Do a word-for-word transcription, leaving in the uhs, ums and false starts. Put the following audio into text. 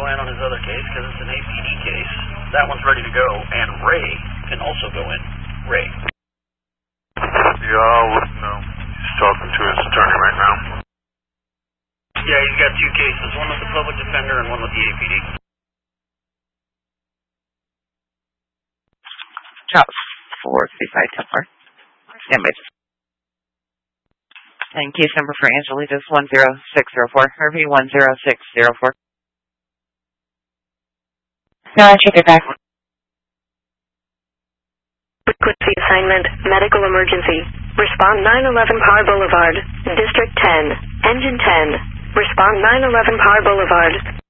go in on his other case because it's an A P D case. That one's ready to go, and Ray can also go in. Ray. Yeah, I'll let him know. He's talking to his attorney right now. Yeah, he's got two cases, one with the public defender and one with the A P D. Charles, four three five ten four. Standby. And case number for Angelita is one zero six zero four. Harvey one zero six zero four. No, I check it back. Frequency assignment, medical emergency. Respond nine eleven Par Boulevard, District ten, Engine ten. Respond nine eleven Par Boulevard.